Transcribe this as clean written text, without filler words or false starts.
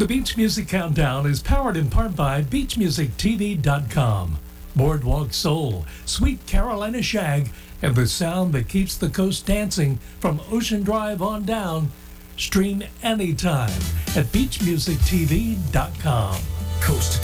The Beach Music Countdown is powered in part by BeachMusicTV.com, Boardwalk Soul, Sweet Carolina Shag, and the sound that keeps the coast dancing from Ocean Drive on down. Stream anytime at BeachMusicTV.com. Coast to